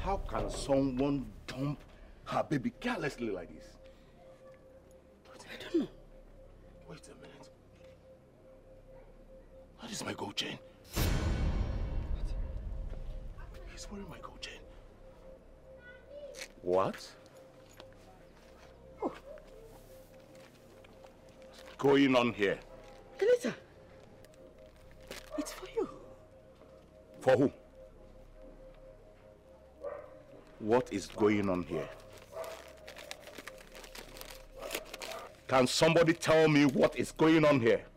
How can someone dump her baby carelessly like this? I don't know. Wait a minute. That is my gold chain. He's wearing my gold chain. What? Oh. What's going on here? Elisa, it's for you. For who? What is going on here? Can somebody tell me what is going on here?